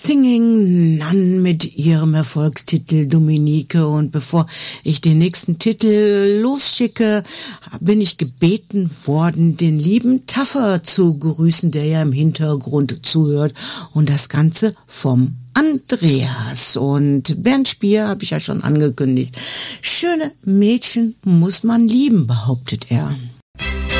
Singing Nun mit ihrem Erfolgstitel Dominique. Und bevor ich den nächsten Titel losschicke, bin ich gebeten worden, den lieben Taffer zu grüßen, der ja im Hintergrund zuhört. Und das Ganze vom Andreas. Und Bernd Spier habe ich ja schon angekündigt. Schöne Mädchen muss man lieben, behauptet er.